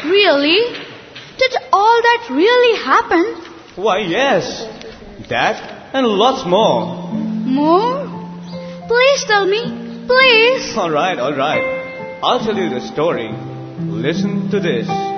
Really? Did all that really happen? Why, yes. That and lots more. More? Please tell me. Please. All right. I'll tell you the story. Listen to this.